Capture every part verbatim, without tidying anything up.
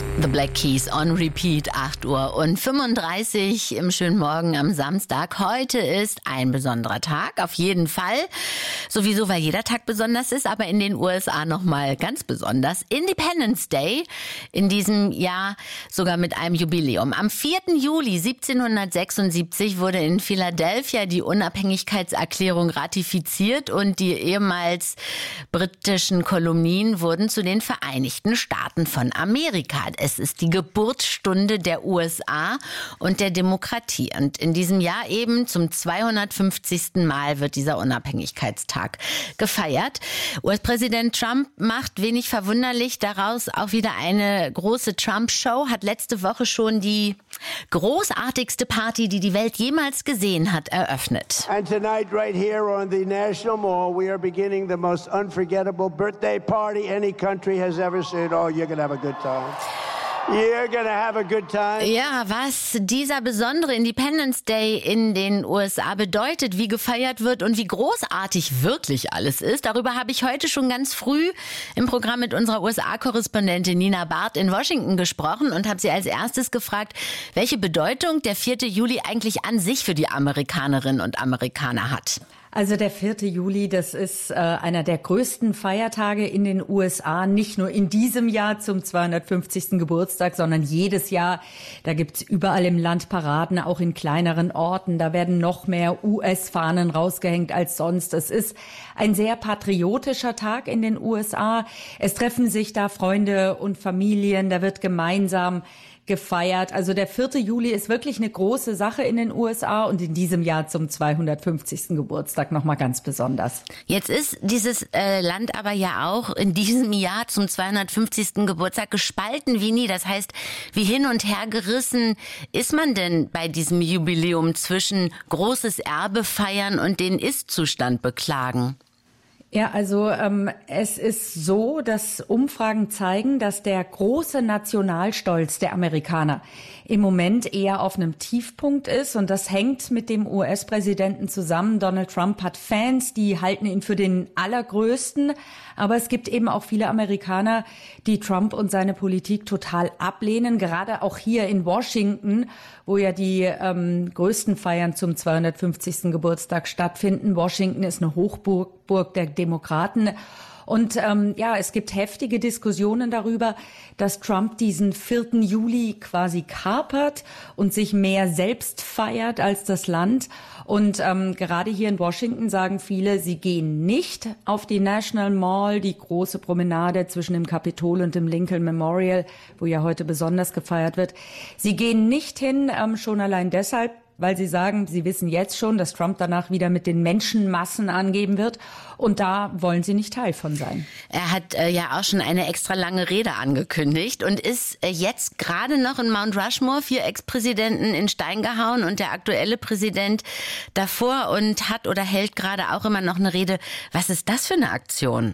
The Black Keys on Repeat, acht Uhr und fünfunddreißig im schönen Morgen am Samstag. Heute ist ein besonderer Tag, auf jeden Fall. Sowieso, weil jeder Tag besonders ist, aber in den U S A nochmal ganz besonders. Independence Day, in diesem Jahr sogar mit einem Jubiläum. Am vierten Juli siebzehnhundertsechsundsiebzig wurde in Philadelphia die Unabhängigkeitserklärung ratifiziert und die ehemals britischen Kolonien wurden zu den Vereinigten Staaten von Amerika. Es ist die Geburtsstunde der U S A und der Demokratie. Und in diesem Jahr eben zum zweihundertfünfzigsten Mal wird dieser Unabhängigkeitstag gefeiert. U S-Präsident Trump macht wenig verwunderlich daraus auch wieder eine große Trump-Show, hat letzte Woche schon die großartigste Party, die die Welt jemals gesehen hat, eröffnet. And tonight right here on the National Mall, we are beginning the most unforgettable birthday party any country has ever seen. Oh, you're gonna have a good time. You're gonna have a good time. Ja, was dieser besondere Independence Day in den U S A bedeutet, wie gefeiert wird und wie großartig wirklich alles ist, darüber habe ich heute schon ganz früh im Programm mit unserer U S A-Korrespondentin Nina Barth in Washington gesprochen und habe sie als erstes gefragt, welche Bedeutung der vierte Juli eigentlich an sich für die Amerikanerinnen und Amerikaner hat. Also der vierte Juli, das ist äh, einer der größten Feiertage in den U S A, nicht nur in diesem Jahr zum zweihundertfünfzigsten Geburtstag, sondern jedes Jahr. Da gibt's überall im Land Paraden, auch in kleineren Orten. Da werden noch mehr U S-Fahnen rausgehängt als sonst. Es ist ein sehr patriotischer Tag in den U S A. Es treffen sich da Freunde und Familien, da wird gemeinsam gefeiert. Also der vierte Juli ist wirklich eine große Sache in den U S A und in diesem Jahr zum zweihundertfünfzigsten Geburtstag nochmal ganz besonders. Jetzt ist dieses äh, Land aber ja auch in diesem Jahr zum zweihundertfünfzigsten Geburtstag gespalten wie nie. Das heißt, wie hin und her gerissen ist man denn bei diesem Jubiläum zwischen großes Erbe feiern und den Ist-Zustand beklagen? Ja, also ähm, es ist so, dass Umfragen zeigen, dass der große Nationalstolz der Amerikaner im Moment eher auf einem Tiefpunkt ist. Und das hängt mit dem U S-Präsidenten zusammen. Donald Trump hat Fans, die halten ihn für den allergrößten. Aber es gibt eben auch viele Amerikaner, die Trump und seine Politik total ablehnen. Gerade auch hier in Washington, wo ja die ähm, größten Feiern zum zweihundertfünfzigsten Geburtstag stattfinden. Washington ist eine Hochburg Burg der Demokraten. Und ähm, ja, es gibt heftige Diskussionen darüber, dass Trump diesen vierten Juli quasi kapert und sich mehr selbst feiert als das Land. Und ähm, gerade hier in Washington sagen viele, sie gehen nicht auf die National Mall, die große Promenade zwischen dem Kapitol und dem Lincoln Memorial, wo ja heute besonders gefeiert wird. Sie gehen nicht hin, ähm, schon allein deshalb, weil sie sagen, sie wissen jetzt schon, dass Trump danach wieder mit den Menschenmassen angeben wird. Und da wollen sie nicht Teil von sein. Er hat äh, ja auch schon eine extra lange Rede angekündigt und ist äh, jetzt gerade noch in Mount Rushmore, vier Ex-Präsidenten in Stein gehauen und der aktuelle Präsident davor und hat oder hält gerade auch immer noch eine Rede. Was ist das für eine Aktion?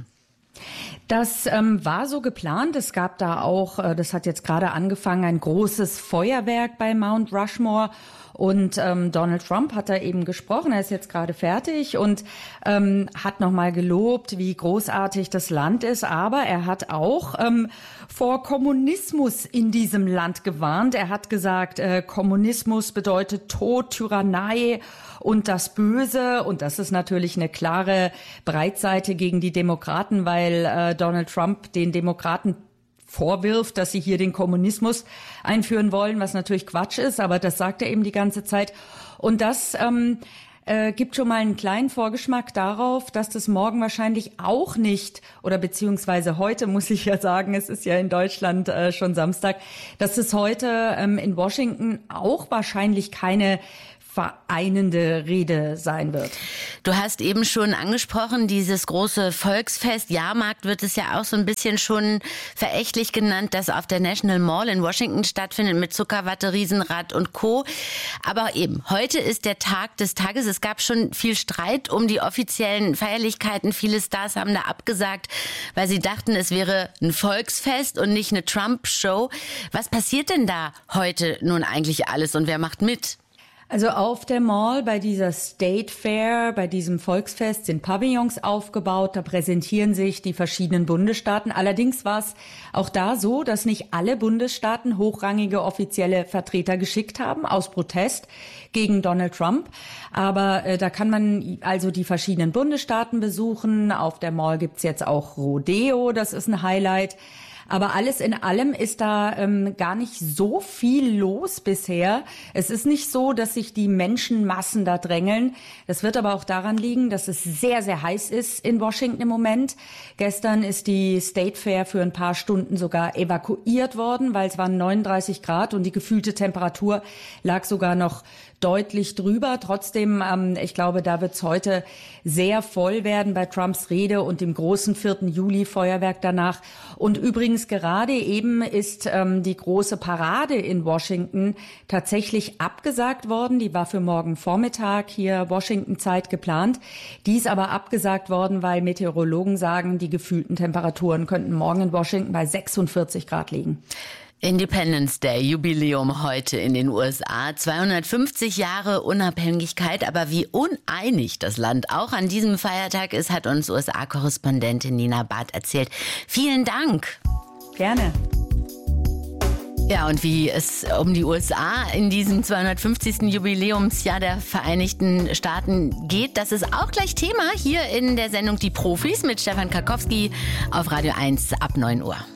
Das ähm, war so geplant. Es gab da auch, äh, das hat jetzt gerade angefangen, ein großes Feuerwerk bei Mount Rushmore. Und ähm, Donald Trump hat da eben gesprochen, er ist jetzt gerade fertig und ähm, hat nochmal gelobt, wie großartig das Land ist. Aber er hat auch ähm, vor Kommunismus in diesem Land gewarnt. Er hat gesagt, äh, Kommunismus bedeutet Tod, Tyrannei und das Böse. Und das ist natürlich eine klare Breitseite gegen die Demokraten, weil äh, Donald Trump den Demokraten vorwirft, dass sie hier den Kommunismus einführen wollen, was natürlich Quatsch ist, aber das sagt er eben die ganze Zeit. Und das ähm, äh, gibt schon mal einen kleinen Vorgeschmack darauf, dass das morgen wahrscheinlich auch nicht, oder beziehungsweise heute, muss ich ja sagen, es ist ja in Deutschland äh, schon Samstag, dass es heute ähm, in Washington auch wahrscheinlich keine vereinende Rede sein wird. Du hast eben schon angesprochen, dieses große Volksfest, Jahrmarkt wird es ja auch so ein bisschen schon verächtlich genannt, das auf der National Mall in Washington stattfindet mit Zuckerwatte, Riesenrad und Co. Aber eben, heute ist der Tag des Tages. Es gab schon viel Streit um die offiziellen Feierlichkeiten. Viele Stars haben da abgesagt, weil sie dachten, es wäre ein Volksfest und nicht eine Trump-Show. Was passiert denn da heute nun eigentlich alles und wer macht mit? Also auf der Mall bei dieser State Fair, bei diesem Volksfest sind Pavillons aufgebaut, da präsentieren sich die verschiedenen Bundesstaaten. Allerdings war es auch da so, dass nicht alle Bundesstaaten hochrangige offizielle Vertreter geschickt haben, aus Protest gegen Donald Trump. Aber äh, da kann man also die verschiedenen Bundesstaaten besuchen. Auf der Mall gibt's jetzt auch Rodeo, das ist ein Highlight. Aber alles in allem ist da ähm, gar nicht so viel los bisher. Es ist nicht so, dass sich die Menschenmassen da drängeln. Das wird aber auch daran liegen, dass es sehr, sehr heiß ist in Washington im Moment. Gestern ist die State Fair für ein paar Stunden sogar evakuiert worden, weil es waren neununddreißig Grad und die gefühlte Temperatur lag sogar noch deutlich drüber. Trotzdem, ähm, ich glaube, da wird es heute sehr voll werden bei Trumps Rede und dem großen vierten Juli Feuerwerk danach. Und übrigens gerade eben ist ähm, die große Parade in Washington tatsächlich abgesagt worden. Die war für morgen Vormittag hier Washington-Zeit geplant. Die ist aber abgesagt worden, weil Meteorologen sagen, die gefühlten Temperaturen könnten morgen in Washington bei sechsundvierzig Grad liegen. Independence Day, Jubiläum heute in den U S A. zweihundertfünfzig Jahre Unabhängigkeit, aber wie uneinig das Land auch an diesem Feiertag ist, hat uns U S A-Korrespondentin Nina Barth erzählt. Vielen Dank. Gerne. Ja, und wie es um die U S A in diesem zweihundertfünfzigsten Jubiläumsjahr der Vereinigten Staaten geht, das ist auch gleich Thema hier in der Sendung Die Profis mit Stefan Karkowski auf Radio eins ab neun Uhr.